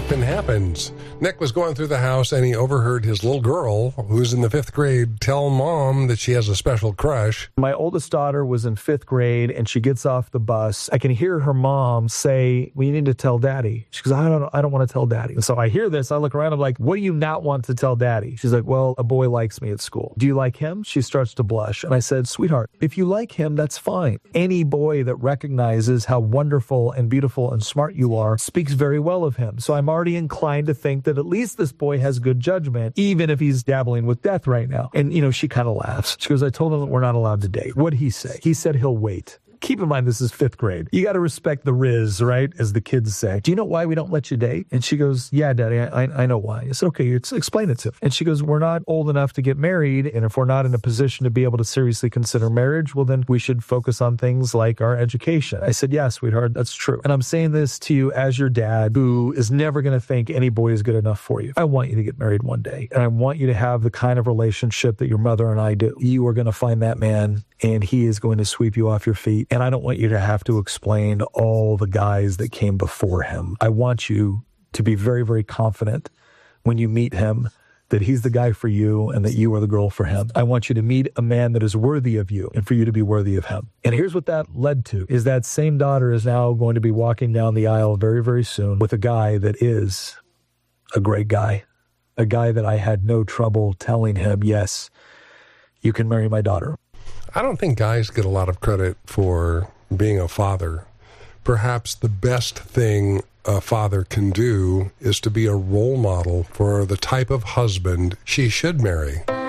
often happens. Nick was going through the house and he overheard his little girl, who's in the 5th grade, tell mom that she has a special crush. My oldest daughter was in 5th grade and she gets off the bus. I can hear her mom say, "We need to tell daddy." She goes, I don't want to tell daddy. And so I hear this. I look around. I'm like, "What do you not want to tell daddy?" She's like, "Well, a boy likes me at school." "Do you like him?" She starts to blush. And I said, "Sweetheart, if you like him, that's fine. Any boy that recognizes how wonderful and beautiful and smart you are speaks very well of him. So I'm already inclined to think that at least this boy has good judgment, even if he's dabbling with death right now." And, she kind of laughs. She goes, "I told him that we're not allowed to date." "What'd he say?" "He said he'll wait." Keep in mind, this is 5th grade. You got to respect the Riz, right? As the kids say. "Do you know why we don't let you date?" And she goes, "Yeah, Daddy, I know why." I said, "Okay, explain it to me." And she goes, "We're not old enough to get married. And if we're not in a position to be able to seriously consider marriage, well, then we should focus on things like our education." I said, "Yeah, sweetheart, that's true. And I'm saying this to you as your dad, who is never going to think any boy is good enough for you. I want you to get married one day. And I want you to have the kind of relationship that your mother and I do. You are going to find that man and he is going to sweep you off your feet. And I don't want you to have to explain all the guys that came before him. I want you to be very, very confident when you meet him that he's the guy for you and that you are the girl for him. I want you to meet a man that is worthy of you and for you to be worthy of him." And here's what that led to, is that same daughter is now going to be walking down the aisle very, very soon with a guy that is a great guy, a guy that I had no trouble telling him, "Yes, you can marry my daughter." I don't think guys get a lot of credit for being a father. Perhaps the best thing a father can do is to be a role model for the type of husband she should marry.